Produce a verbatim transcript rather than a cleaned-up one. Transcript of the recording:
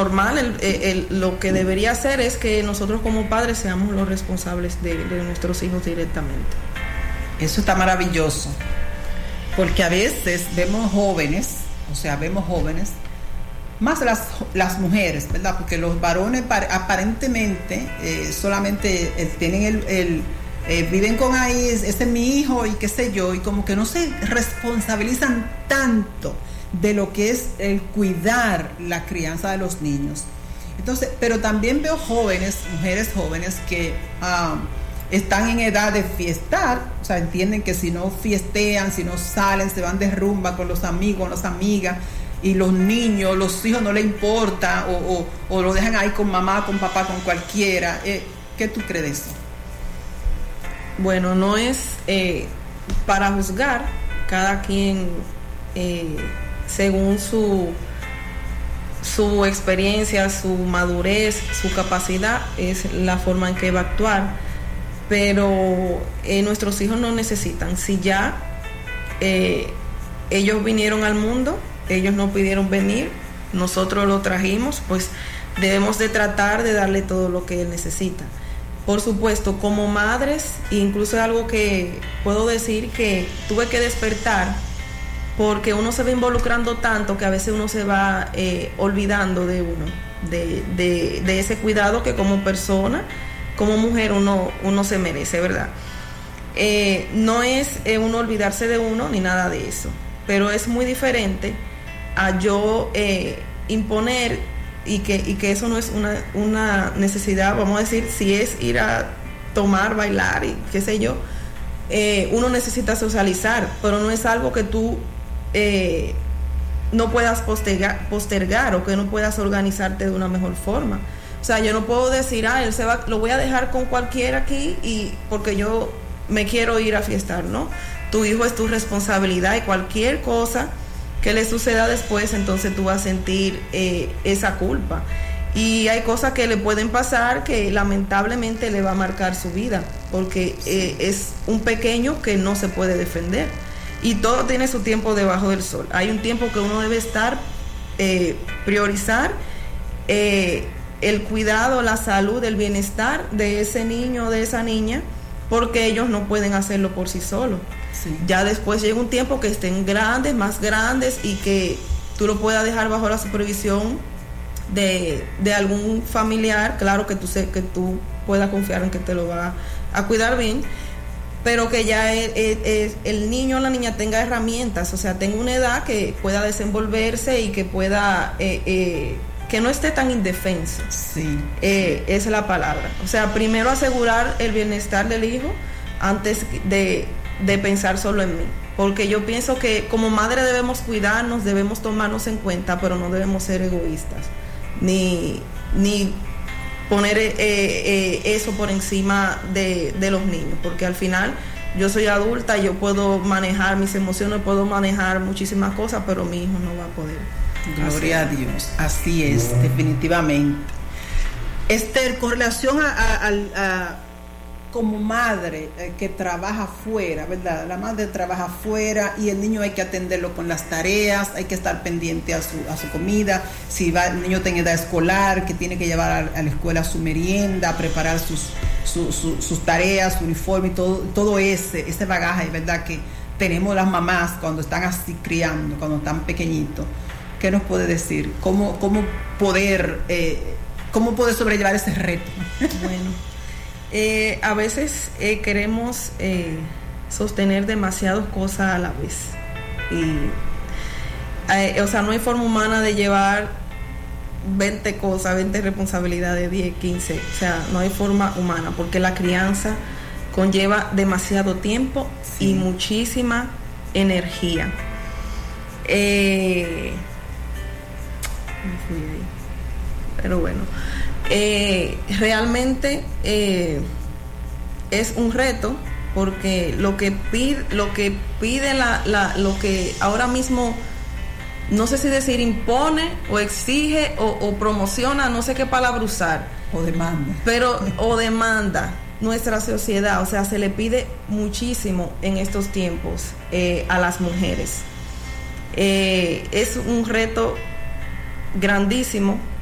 normal, el, el, lo que debería hacer es que nosotros como padres seamos los responsables de, de nuestros hijos directamente. Eso está maravilloso, porque a veces vemos jóvenes, o sea, vemos jóvenes, más las, las mujeres, ¿verdad? Porque los varones aparentemente eh, solamente eh, tienen el, el eh, viven con ahí, ese es mi hijo y qué sé yo, y como que no se responsabilizan tanto de lo que es el cuidar la crianza de los niños. Entonces, pero también veo jóvenes, mujeres jóvenes que um, están en edad de fiestar, o sea, entienden que si no fiestean, si no salen, se van de rumba con los amigos, con las amigas, y los niños, los hijos no les importa, o, o, o lo dejan ahí con mamá, con papá, con cualquiera. Eh, ¿Qué tú crees de eso? Bueno, no es eh, para juzgar, cada quien eh, según su su experiencia, su madurez, su capacidad, es la forma en que va a actuar. Pero eh, nuestros hijos no necesitan. Si ya eh, ellos vinieron al mundo, ellos no pidieron venir, nosotros lo trajimos, pues debemos de tratar de darle todo lo que él necesita. Por supuesto, como madres, incluso es algo que puedo decir que tuve que despertar, porque uno se va involucrando tanto que a veces uno se va eh, olvidando de uno, de, de, de ese cuidado que como persona, como mujer uno, uno se merece, ¿verdad? Eh, no es eh, uno olvidarse de uno ni nada de eso, pero es muy diferente a yo eh, imponer y que, y que eso no es una, una necesidad, vamos a decir, si es ir a tomar, bailar y qué sé yo, eh, uno necesita socializar, pero no es algo que tú eh, no puedas postergar, postergar o que no puedas organizarte de una mejor forma. O sea, yo no puedo decir, ah, él se va, lo voy a dejar con cualquiera aquí y porque yo me quiero ir a fiestar, ¿no? Tu hijo es tu responsabilidad y cualquier cosa que le suceda después, entonces tú vas a sentir eh, esa culpa. Y hay cosas que le pueden pasar que lamentablemente le va a marcar su vida, porque eh, es un pequeño que no se puede defender. Y todo tiene su tiempo debajo del sol. Hay un tiempo que uno debe estar, eh, priorizar eh, el cuidado, la salud, el bienestar de ese niño o de esa niña, porque ellos no pueden hacerlo por sí solos. Sí. Ya después llega un tiempo que estén grandes, más grandes, y que tú lo puedas dejar bajo la supervisión de, de algún familiar, claro que tú, sé, que tú puedas confiar en que te lo va a cuidar bien, pero que ya el, el, el niño o la niña tenga herramientas, o sea, tenga una edad que pueda desenvolverse y que pueda... Eh, eh, que no esté tan indefenso. Sí, eh, sí. Esa es la palabra. O sea, primero asegurar el bienestar del hijo antes de, de pensar solo en mí. Porque yo pienso que como madre debemos cuidarnos, debemos tomarnos en cuenta, pero no debemos ser egoístas. Ni, ni poner eh, eh, eso por encima de, de los niños. Porque al final yo soy adulta, yo puedo manejar mis emociones, puedo manejar muchísimas cosas, pero mi hijo no va a poder. Gloria a Dios, así es, no. Definitivamente. Esther, con relación a, a, a, a como madre eh, que trabaja fuera, ¿verdad? La madre trabaja fuera y el niño hay que atenderlo con las tareas, hay que estar pendiente a su, a su comida, si va, el niño tiene edad escolar, que tiene que llevar a, a la escuela su merienda, preparar sus, su, su, sus tareas, su uniforme y todo, todo ese, ese bagaje, ¿verdad? Que tenemos las mamás cuando están así criando, cuando están pequeñitos. ¿Qué nos puede decir? ¿Cómo, cómo poder eh, cómo poder sobrellevar ese reto? Bueno, eh, a veces eh, queremos eh, sostener demasiadas cosas a la vez. Y, eh, o sea, no hay forma humana de llevar veinte cosas, veinte responsabilidades, diez, quince. O sea, no hay forma humana, porque la crianza conlleva demasiado tiempo, sí, y muchísima energía. Eh... me fui ahí, pero bueno, eh, realmente eh, es un reto, porque lo que pide, lo que pide la, la, lo que ahora mismo, no sé si decir impone o exige o, o promociona, no sé qué palabra usar, o demanda, pero o demanda nuestra sociedad, o sea, se le pide muchísimo en estos tiempos eh, a las mujeres. Eh, es un reto grandísimo,